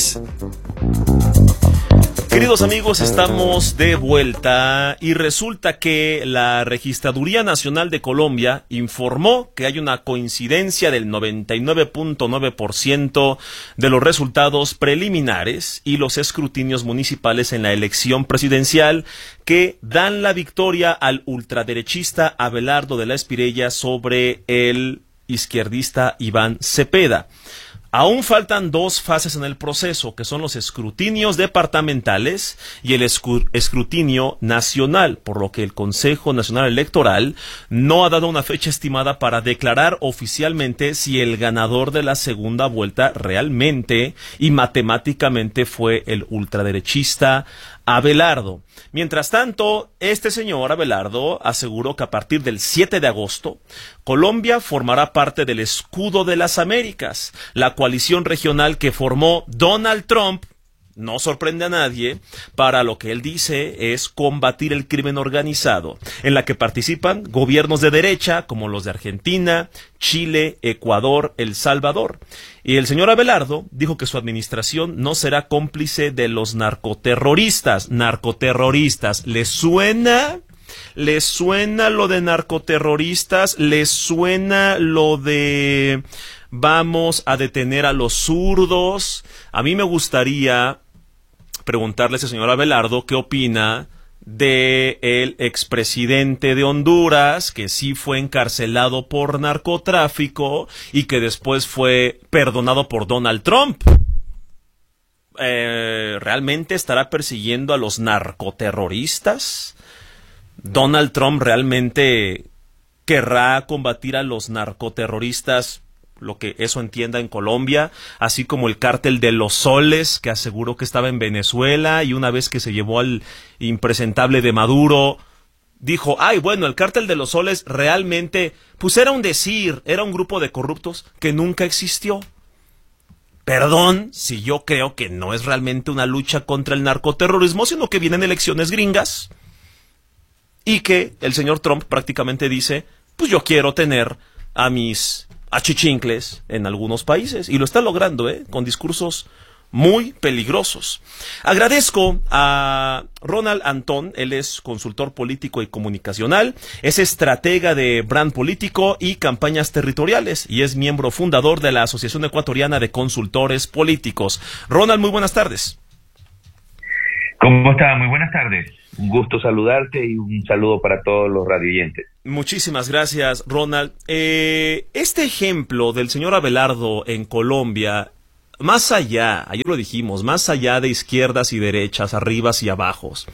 Luis. Queridos amigos, estamos de vuelta y resulta que la Registraduría Nacional de Colombia informó que hay una coincidencia del 99.9% de los resultados preliminares y los escrutinios municipales en la elección presidencial que dan la victoria al ultraderechista Abelardo de la Espirella sobre el izquierdista Iván Cepeda. Aún faltan dos fases en el proceso, que son los escrutinios departamentales y el escrutinio nacional, por lo que el Consejo Nacional Electoral no ha dado una fecha estimada para declarar oficialmente si el ganador de la segunda vuelta realmente y matemáticamente fue el ultraderechista Abelardo. Mientras tanto, este señor Abelardo aseguró que a partir del 7 de agosto, Colombia formará parte del Escudo de las Américas, la coalición regional que formó Donald Trump. No sorprende a nadie, para lo que él dice es combatir el crimen organizado, en la que participan gobiernos de derecha como los de Argentina, Chile, Ecuador, El Salvador. Y el señor Abelardo dijo que su administración no será cómplice de los narcoterroristas. ¿Narcoterroristas? ¿Les suena? ¿Les suena lo de narcoterroristas? ¿Les suena lo de vamos a detener a los zurdos? A mí me gustaría preguntarle a ese señor Abelardo qué opina de el expresidente de Honduras, que sí fue encarcelado por narcotráfico y que después fue perdonado por Donald Trump. ¿Realmente estará persiguiendo a los narcoterroristas? ¿Donald Trump realmente querrá combatir a los narcoterroristas, lo que eso entienda, en Colombia, así como el cártel de los soles, que aseguró que estaba en Venezuela y una vez que se llevó al impresentable de Maduro, dijo, ay, bueno, el cártel de los soles realmente, pues era un decir, era un grupo de corruptos que nunca existió? Perdón si yo creo que no es realmente una lucha contra el narcoterrorismo, sino que vienen elecciones gringas y que el señor Trump prácticamente dice, pues yo quiero tener a mis achichincles en algunos países, y lo está logrando, con discursos muy peligrosos. Agradezco a Ronald Antón, él es consultor político y comunicacional, es estratega de brand político y campañas territoriales, y es miembro fundador de la Asociación Ecuatoriana de Consultores Políticos. Ronald, muy buenas tardes. ¿Cómo está? Muy buenas tardes. Un gusto saludarte y un saludo para todos los radioyentes. Muchísimas gracias, Ronald. Este ejemplo del señor Abelardo en Colombia, más allá, ayer lo dijimos, más allá de izquierdas y derechas, arribas y abajos,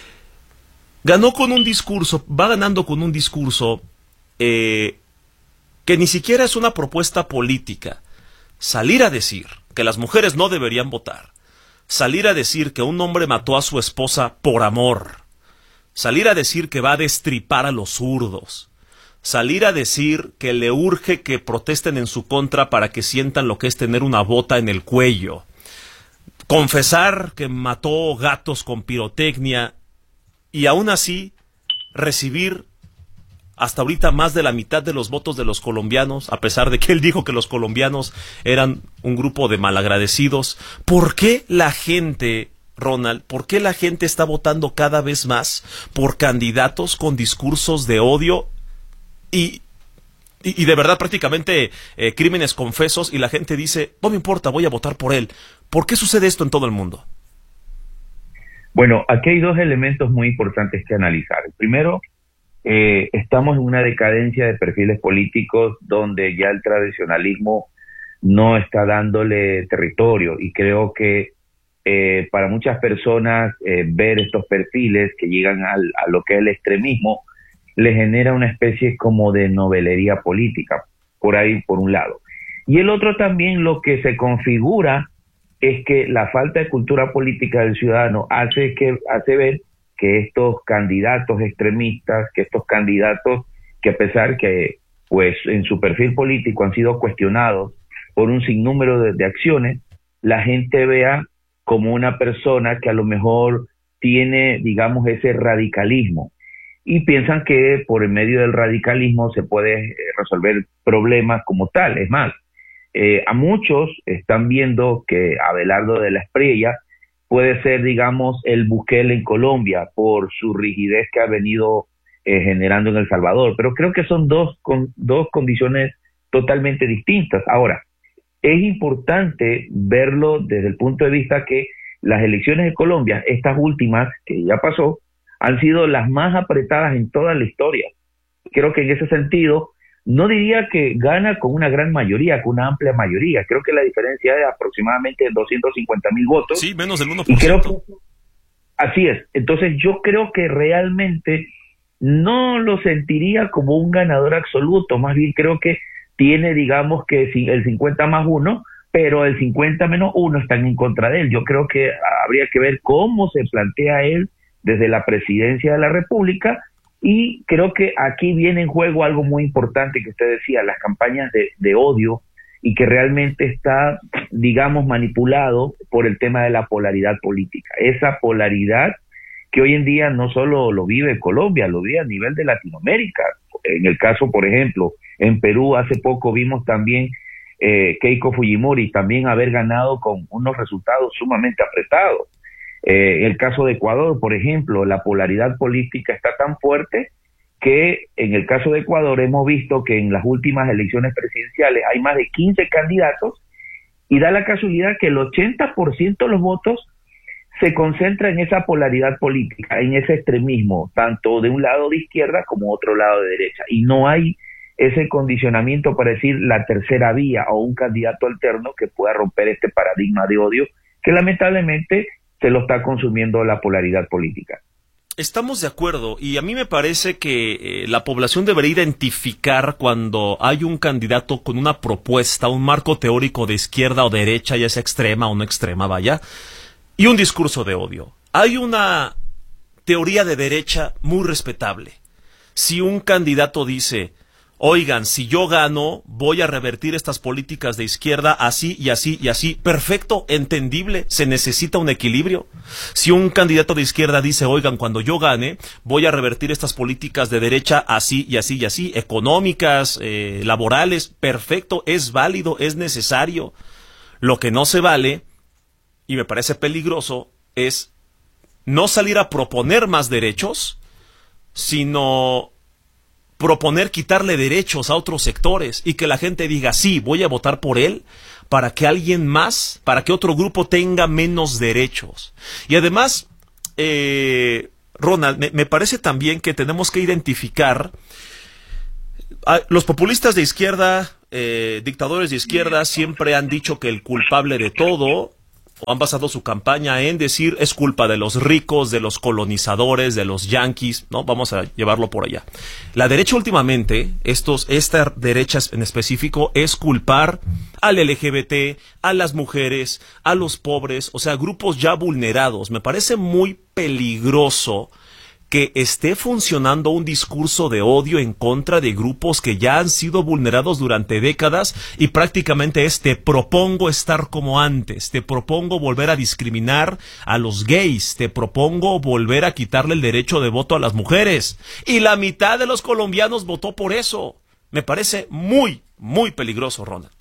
ganó con un discurso, va ganando con un discurso que ni siquiera es una propuesta política. Salir a decir que las mujeres no deberían votar, salir a decir que un hombre mató a su esposa por amor, salir a decir que va a destripar a los zurdos, salir a decir que le urge que protesten en su contra para que sientan lo que es tener una bota en el cuello, confesar que mató gatos con pirotecnia y aún así recibir hasta ahorita más de la mitad de los votos de los colombianos, a pesar de que él dijo que los colombianos eran un grupo de malagradecidos. ¿Por qué la gente, Ronald, por qué la gente está votando cada vez más por candidatos con discursos de odio y de verdad prácticamente crímenes confesos, y la gente dice, no me importa, voy a votar por él? ¿Por qué sucede esto en todo el mundo? Bueno, aquí hay dos elementos muy importantes que analizar. El primero, estamos en una decadencia de perfiles políticos donde ya el tradicionalismo no está dándole territorio, y creo que para muchas personas ver estos perfiles que llegan a lo que es el extremismo les genera una especie como de novelería política, por ahí por un lado. Y el otro también, lo que se configura es que la falta de cultura política del ciudadano hace ver que estos candidatos extremistas, que estos candidatos que a pesar que pues en su perfil político han sido cuestionados por un sinnúmero de acciones, la gente vea como una persona que a lo mejor tiene, digamos, ese radicalismo, y piensan que por el medio del radicalismo se puede resolver problemas como tal. Es más, a muchos están viendo que Abelardo de la Espriella puede ser, digamos, el Bukele en Colombia por su rigidez que ha venido generando en El Salvador, pero creo que son dos condiciones totalmente distintas. Ahora, es importante verlo desde el punto de vista que las elecciones de Colombia, estas últimas que ya pasó, han sido las más apretadas en toda la historia. Creo que en ese sentido, no diría que gana con una gran mayoría, con una amplia mayoría. Creo que la diferencia es de aproximadamente 250,000 votos. Sí, menos del 1%. Y creo que, así es. Entonces yo creo que realmente no lo sentiría como un ganador absoluto. Más bien creo que tiene, digamos, que el 50 más 1, pero el 50 menos 1 están en contra de él. Yo creo que habría que ver cómo se plantea él desde la presidencia de la República. Y creo que aquí viene en juego algo muy importante que usted decía, las campañas de odio, y que realmente está, digamos, manipulado por el tema de la polaridad política. Esa polaridad que hoy en día no solo lo vive Colombia, lo vive a nivel de Latinoamérica. En el caso, por ejemplo, en Perú hace poco vimos también Keiko Fujimori también haber ganado con unos resultados sumamente apretados. El caso de Ecuador, por ejemplo, la polaridad política está tan fuerte que en el caso de Ecuador hemos visto que en las últimas elecciones presidenciales hay más de 15 candidatos y da la casualidad que el 80% de los votos se concentra en esa polaridad política, en ese extremismo, tanto de un lado de izquierda como otro lado de derecha. Y no hay ese condicionamiento para decir la tercera vía o un candidato alterno que pueda romper este paradigma de odio que lamentablemente se lo está consumiendo la polaridad política. Estamos de acuerdo, y a mí me parece que la población debería identificar cuando hay un candidato con una propuesta, un marco teórico de izquierda o derecha, ya sea extrema o no extrema, vaya, y un discurso de odio. Hay una teoría de derecha muy respetable. Si un candidato dice: oigan, si yo gano, voy a revertir estas políticas de izquierda así y así y así. Perfecto, entendible, se necesita un equilibrio. Si un candidato de izquierda dice: oigan, cuando yo gane, voy a revertir estas políticas de derecha así y así y así, económicas, laborales, perfecto, es válido, es necesario. Lo que no se vale, y me parece peligroso, es no salir a proponer más derechos, sino proponer quitarle derechos a otros sectores y que la gente diga: sí, voy a votar por él para que alguien más, para que otro grupo tenga menos derechos. Y además, Ronald, me parece también que tenemos que identificar a los populistas de izquierda, dictadores de izquierda, siempre han dicho que el culpable de todo, o han basado su campaña en decir: es culpa de los ricos, de los colonizadores, de los yanquis, ¿no? Vamos a llevarlo por allá. La derecha últimamente, esta derecha en específico, es culpar al LGBT, a las mujeres, a los pobres, o sea, grupos ya vulnerados. Me parece muy peligroso que esté funcionando un discurso de odio en contra de grupos que ya han sido vulnerados durante décadas, y prácticamente es: te propongo estar como antes, te propongo volver a discriminar a los gays, te propongo volver a quitarle el derecho de voto a las mujeres. Y la mitad de los colombianos votó por eso. Me parece muy, muy peligroso, Ronald.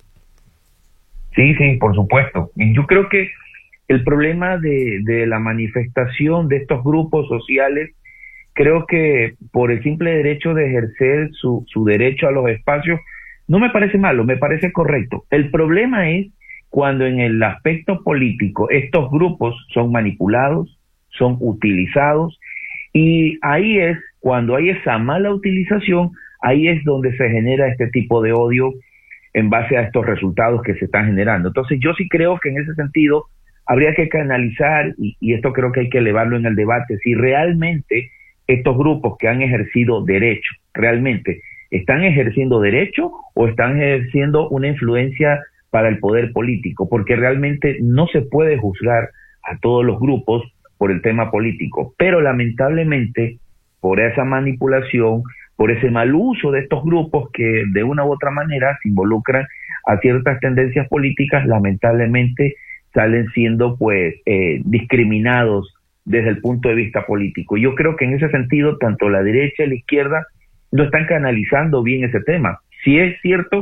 Sí, por supuesto. Y yo creo que el problema de la manifestación de estos grupos sociales, creo que por el simple derecho de ejercer su derecho a los espacios, no me parece malo, me parece correcto. El problema es cuando en el aspecto político estos grupos son manipulados, son utilizados, y ahí es cuando hay esa mala utilización, ahí es donde se genera este tipo de odio en base a estos resultados que se están generando. Entonces yo sí creo que en ese sentido habría que canalizar, y esto creo que hay que elevarlo en el debate, si realmente estos grupos que han ejercido derecho, realmente están ejerciendo derecho o están ejerciendo una influencia para el poder político, porque realmente no se puede juzgar a todos los grupos por el tema político, pero lamentablemente por esa manipulación, por ese mal uso de estos grupos que de una u otra manera se involucran a ciertas tendencias políticas, lamentablemente salen siendo discriminados desde el punto de vista político. Yo creo que en ese sentido, tanto la derecha y la izquierda no están canalizando bien ese tema. Sí es cierto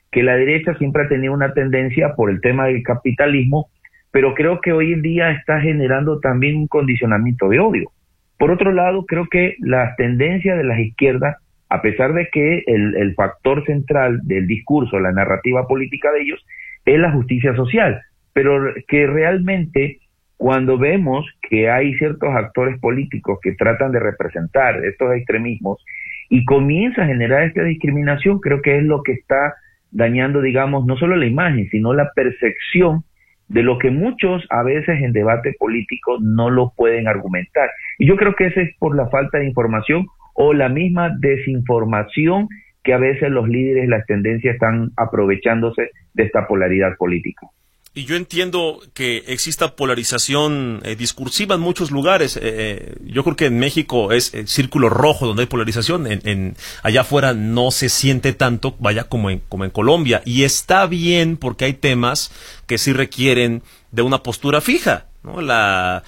que la derecha siempre ha tenido una tendencia por el tema del capitalismo, pero creo que hoy en día está generando también un condicionamiento de odio. Por otro lado, creo que las tendencias de las izquierdas, a pesar de que el factor central del discurso, la narrativa política de ellos, es la justicia social, pero que realmente cuando vemos que hay ciertos actores políticos que tratan de representar estos extremismos y comienza a generar esta discriminación, creo que es lo que está dañando, digamos, no solo la imagen, sino la percepción de lo que muchos a veces en debate político no lo pueden argumentar. Y yo creo que ese es por la falta de información o la misma desinformación que a veces los líderes, las tendencias están aprovechándose de esta polaridad política. Y yo entiendo que exista polarización discursiva en muchos lugares. Yo creo que en México es el círculo rojo donde hay polarización. Allá afuera no se siente tanto, vaya, como en Colombia. Y está bien porque hay temas que sí requieren de una postura fija, ¿no? La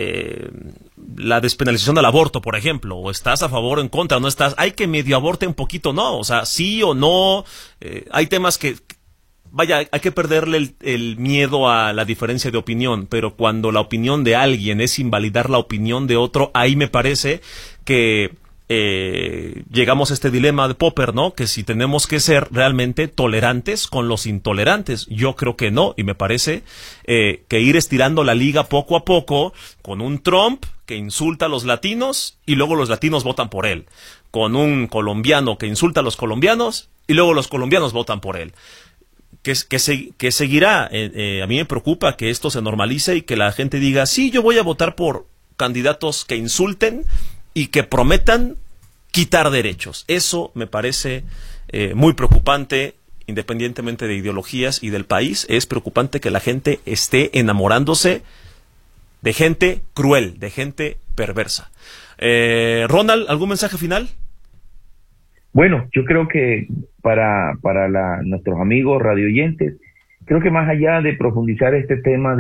despenalización del aborto, por ejemplo, o estás a favor o en contra, no estás, hay que medio aborte un poquito, no, o sea, sí o no, hay temas que vaya, hay que perderle el miedo a la diferencia de opinión, pero cuando la opinión de alguien es invalidar la opinión de otro, ahí me parece que llegamos a este dilema de Popper, ¿no? Que si tenemos que ser realmente tolerantes con los intolerantes. Yo creo que no, y me parece que ir estirando la liga poco a poco con un Trump que insulta a los latinos y luego los latinos votan por él, con un colombiano que insulta a los colombianos y luego los colombianos votan por él. Que seguirá. A mí me preocupa que esto se normalice y que la gente diga, sí, yo voy a votar por candidatos que insulten y que prometan quitar derechos. Eso me parece muy preocupante, independientemente de ideologías y del país. Es preocupante que la gente esté enamorándose de gente cruel, de gente perversa. Ronald, ¿algún mensaje final? Bueno, yo creo que para nuestros amigos radioyentes, creo que más allá de profundizar este tema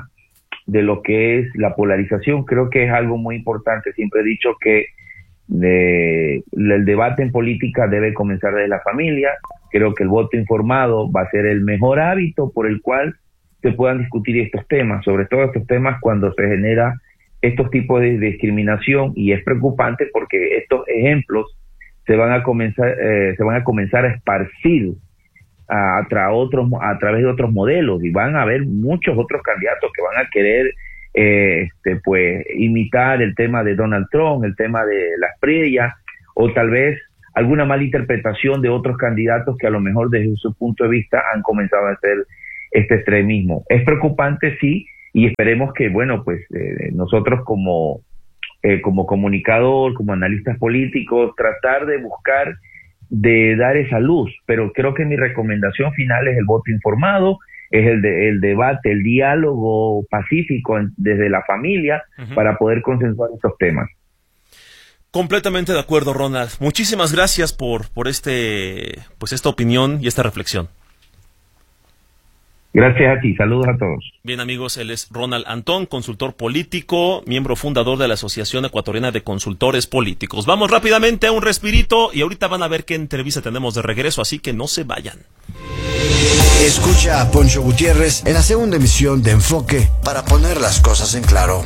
de lo que es la polarización, creo que es algo muy importante. Siempre he dicho que el debate en política debe comenzar desde la familia. Creo que el voto informado va a ser el mejor hábito por el cual se puedan discutir estos temas, sobre todo estos temas cuando se genera estos tipos de discriminación, y es preocupante porque estos ejemplos se van a comenzar a esparcir a través de otros modelos, y van a haber muchos otros candidatos que van a querer pues imitar el tema de Donald Trump, el tema de las Priellas, o tal vez alguna mala interpretación de otros candidatos que a lo mejor desde su punto de vista han comenzado a hacer este extremismo. Es preocupante, sí, y esperemos que, bueno, pues nosotros como comunicador, como analistas políticos, tratar de buscar, de dar esa luz, pero creo que mi recomendación final es el voto informado, es el debate, el diálogo pacífico desde la familia, para poder consensuar estos temas. Completamente de acuerdo, Ronald. Muchísimas gracias por esta opinión y esta reflexión. Gracias a ti, saludos a todos. Bien, amigos, él es Ronald Antón, consultor político, miembro fundador de la Asociación Ecuatoriana de Consultores Políticos. Vamos rápidamente a un respirito y ahorita van a ver qué entrevista tenemos de regreso, así que no se vayan. Escucha a Poncho Gutiérrez en la segunda emisión de Enfoque, para poner las cosas en claro.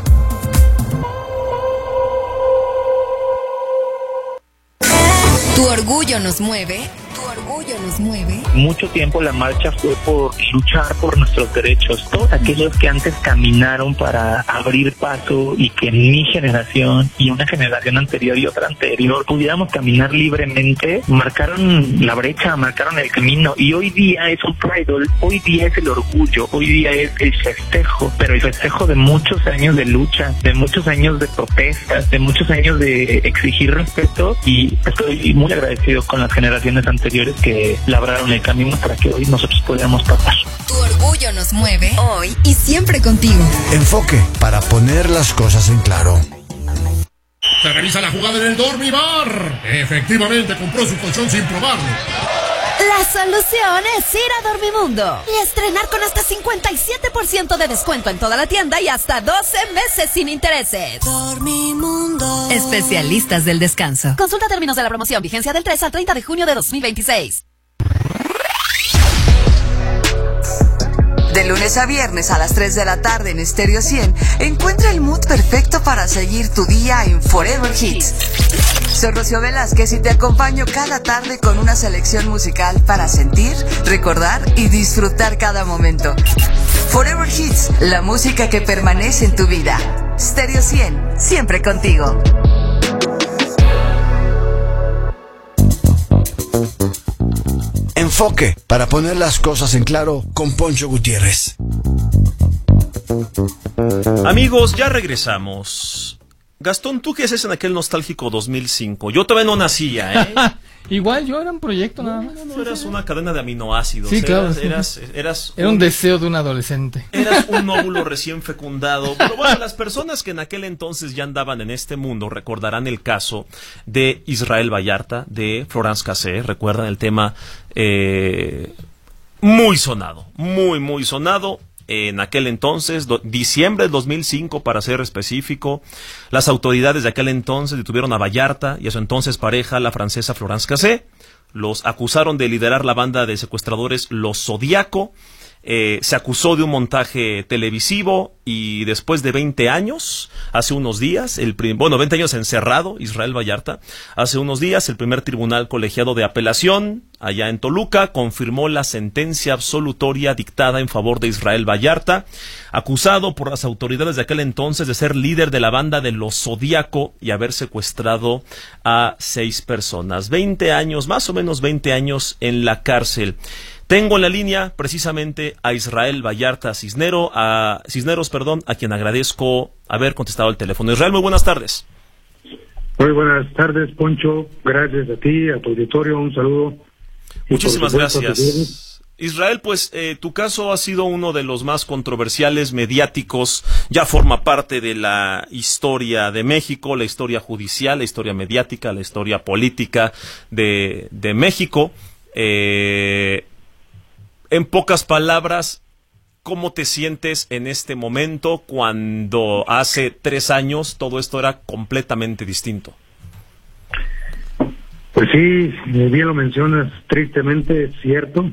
Tu orgullo nos mueve. Orgullo nos mueve. Mucho tiempo la marcha fue por luchar por nuestros derechos. Todos aquellos que antes caminaron para abrir paso y que mi generación y una generación anterior y otra anterior pudiéramos caminar libremente, marcaron la brecha, marcaron el camino, y hoy día es un pride, hoy día es el orgullo, hoy día es el festejo, pero el festejo de muchos años de lucha, de muchos años de protestas, de muchos años de exigir respeto, y estoy muy agradecido con las generaciones anteriores que labraron el camino para que hoy nosotros podamos pasar. Tu orgullo nos mueve, hoy y siempre contigo. Enfoque, para poner las cosas en claro. Se revisa la jugada en el Dormibar. Efectivamente compró su colchón sin probarlo. La solución es ir a Dormimundo y estrenar con hasta 57% de descuento en toda la tienda y hasta 12 meses sin intereses. Dormimundo. Especialistas del descanso. Consulta términos de la promoción, vigencia del 3 al 30 de junio de 2026. De lunes a viernes a las 3 de la tarde en Stereo 100, encuentra el mood perfecto para seguir tu día en Forever Hits. Soy Rocío Velázquez y te acompaño cada tarde con una selección musical para sentir, recordar y disfrutar cada momento. Forever Hits, la música que permanece en tu vida. Stereo 100, siempre contigo. Enfoque, para poner las cosas en claro, con Poncho Gutiérrez. Amigos, ya regresamos. Gastón, ¿tú qué haces en aquel nostálgico 2005? Yo todavía no nacía, ¿eh? Igual, yo era un proyecto nada más. No, eras una cadena de aminoácidos. Sí, claro. Era un deseo de un adolescente. Eras un óvulo recién fecundado. Pero bueno, las personas que en aquel entonces ya andaban en este mundo recordarán el caso de Israel Vallarta, de Florence Cassé. Recuerdan el tema muy sonado, muy sonado. En aquel entonces, diciembre del 2005 para ser específico, las autoridades de aquel entonces detuvieron a Vallarta y a su entonces pareja, la francesa Florence Cassé. Los acusaron de liderar la banda de secuestradores Los Zodíaco. Se acusó de un montaje televisivo y después de 20 años, hace unos días, 20 años encerrado, Israel Vallarta, hace unos días el primer tribunal colegiado de apelación, allá en Toluca, confirmó la sentencia absolutoria dictada en favor de Israel Vallarta, acusado por las autoridades de aquel entonces de ser líder de la banda de Los Zodíaco y haber secuestrado a 6 personas. 20 años, más o menos 20 años en la cárcel. Tengo en la línea precisamente a Israel Vallarta Cisneros, a quien agradezco haber contestado el teléfono. Israel, muy buenas tardes. Muy buenas tardes, Poncho. Gracias a ti, a tu auditorio. Un saludo. Muchísimas gracias. Israel, pues tu caso ha sido uno de los más controversiales, mediáticos, ya forma parte de la historia de México, la historia judicial, la historia mediática, la historia política de México. En pocas palabras, ¿cómo te sientes en este momento cuando hace 3 años todo esto era completamente distinto? Pues sí, bien lo mencionas, tristemente es cierto.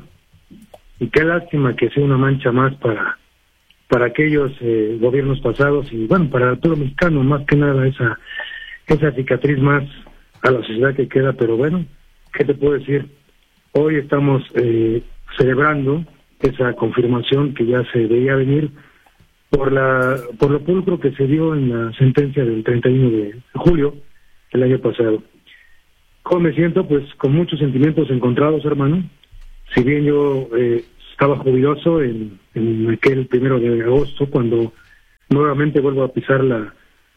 Y qué lástima que sea una mancha más para aquellos gobiernos pasados y bueno, para el pueblo mexicano, más que nada esa cicatriz más a la sociedad que queda. Pero bueno, ¿qué te puedo decir? Hoy estamos celebrando esa confirmación que ya se veía venir por lo pulcro que se dio en la sentencia del 31 de julio del año pasado. ¿Cómo me siento? Pues con muchos sentimientos encontrados, hermano. Si bien yo estaba jubiloso en aquel 1 de agosto, cuando nuevamente vuelvo a pisar la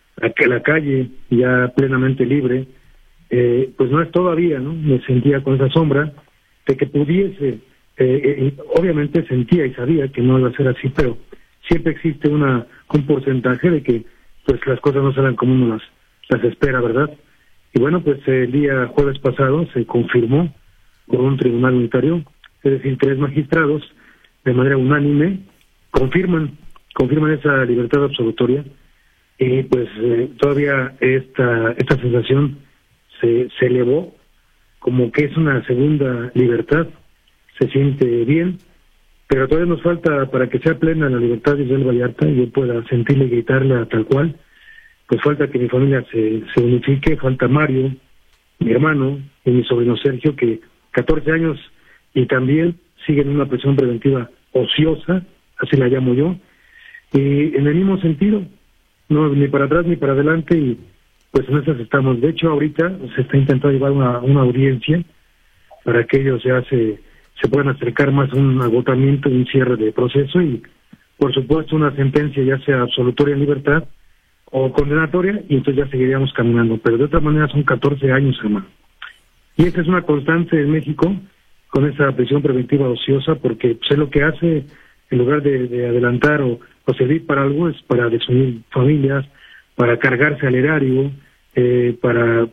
calle ya plenamente libre, pues no es todavía, ¿no? Me sentía con esa sombra de que pudiese, obviamente sentía y sabía que no iba a ser así, pero siempre existe un porcentaje de que pues las cosas no salen como uno las espera, ¿verdad? Y bueno, pues el día jueves pasado se confirmó por un tribunal unitario, es decir, 3 magistrados de manera unánime confirman esa libertad absolutoria y pues todavía esta sensación se elevó como que es una segunda libertad. Se siente bien, pero todavía nos falta para que sea plena la libertad de Israel Vallarta y yo pueda sentirle y gritarle tal cual. Pues falta que mi familia se unifique, falta Mario, mi hermano y mi sobrino Sergio, que 14 años y también siguen una prisión preventiva ociosa, así la llamo yo, y en el mismo sentido, no ni para atrás ni para adelante, y pues en esas estamos. De hecho, ahorita se está intentando llevar una audiencia para que ellos se puedan acercar más a un agotamiento, un cierre de proceso y, por supuesto, una sentencia ya sea absolutoria en libertad o condenatoria, y entonces ya seguiríamos caminando. Pero de otra manera son 14 años, hermano. Y esa es una constante en México con esa prisión preventiva ociosa, porque pues, es lo que hace, en lugar de adelantar o servir para algo, es para desunir familias, para cargarse al erario, para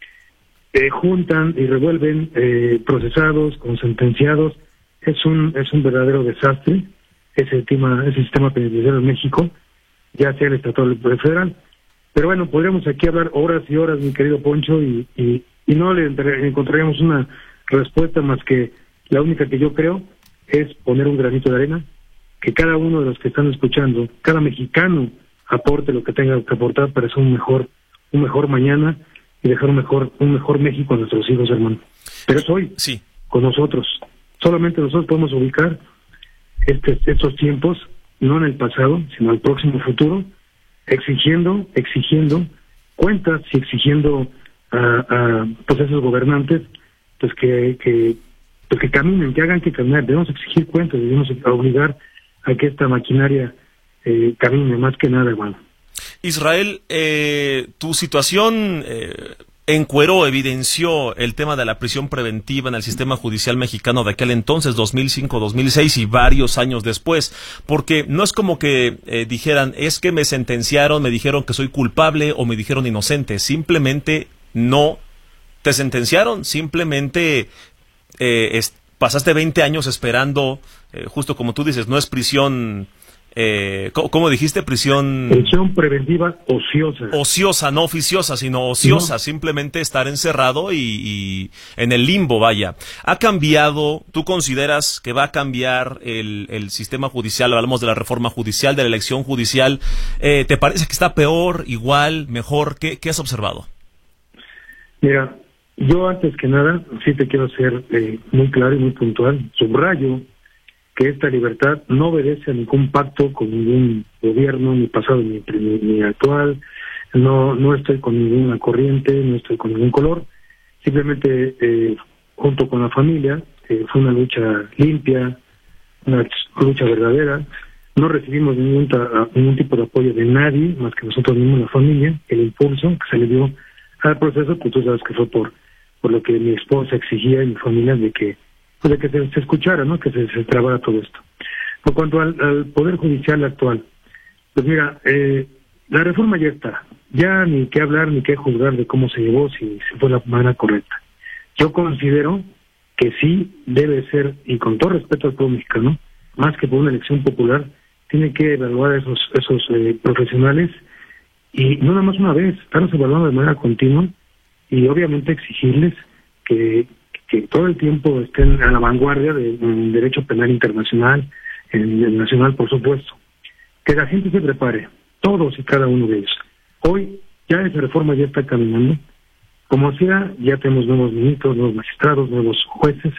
juntan y revuelven procesados con sentenciados. Es un verdadero desastre ese sistema penitenciario en México, ya sea el estatal o el federal. Pero bueno, podríamos aquí hablar horas y horas, mi querido Poncho, y no le encontraríamos una respuesta más que la única que yo creo es poner un granito de arena, que cada uno de los que están escuchando, cada mexicano aporte lo que tenga que aportar para hacer un mejor mañana y dejar un mejor México a nuestros hijos, hermano. Pero es hoy, sí, con nosotros. Solamente nosotros podemos ubicar estos tiempos, no en el pasado, sino al próximo futuro, exigiendo cuentas y exigiendo a pues esos gobernantes pues que caminen, que hagan que caminar. Debemos exigir cuentas, debemos obligar a que esta maquinaria camine, más que nada, hermano. Israel, tu situación evidenció el tema de la prisión preventiva en el sistema judicial mexicano de aquel entonces, 2005, 2006 y varios años después, porque no es como que dijeran, es que me sentenciaron, me dijeron que soy culpable o me dijeron inocente, simplemente no te sentenciaron, simplemente pasaste 20 años esperando, justo como tú dices, no es prisión... ¿cómo dijiste? Prisión preventiva ociosa. Ociosa, no oficiosa, sino ociosa, no. Simplemente estar encerrado y en el limbo, vaya. ¿Ha cambiado? ¿Tú consideras que va a cambiar el sistema judicial? Hablamos de la reforma judicial, de la elección judicial. ¿Te parece que está peor, igual, mejor? ¿Qué has observado? Mira, yo antes que nada, sí te quiero ser muy claro y muy puntual. Subrayo que esta libertad no obedece a ningún pacto con ningún gobierno, ni pasado ni actual. No estoy con ninguna corriente, no estoy con ningún color. Simplemente, junto con la familia, fue una lucha limpia, una lucha verdadera. No recibimos ningún tipo de apoyo de nadie, más que nosotros mismos, la familia. El impulso que se le dio al proceso, pues tú sabes que fue por lo que mi esposa exigía y mi familia de que se escuchara, ¿no? Que se trabara todo esto. Por cuanto al Poder Judicial actual, pues mira, la reforma ya está. Ya ni qué hablar, ni qué juzgar de cómo se llevó, si fue la manera correcta. Yo considero que sí debe ser, y con todo respeto al pueblo mexicano, más que por una elección popular, tiene que evaluar a esos profesionales, y no nada más una vez, estarlos evaluando de manera continua, y obviamente exigirles que todo el tiempo estén a la vanguardia del derecho penal internacional, en el nacional, por supuesto. Que la gente se prepare, todos y cada uno de ellos. Hoy ya esa reforma ya está caminando. Como sea, ya tenemos nuevos ministros, nuevos magistrados, nuevos jueces,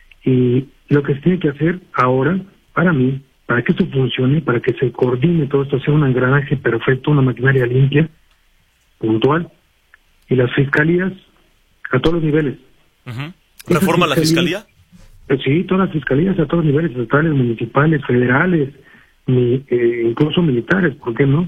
y lo que se tiene que hacer ahora, para mí, para que esto funcione, para que se coordine todo esto, sea un engranaje perfecto, una maquinaria limpia, puntual, y las fiscalías a todos los niveles. Uh-huh. ¿Reforma la fiscalía? Sí, todas las fiscalías a todos los niveles, estatales, municipales, federales, incluso militares, ¿por qué no?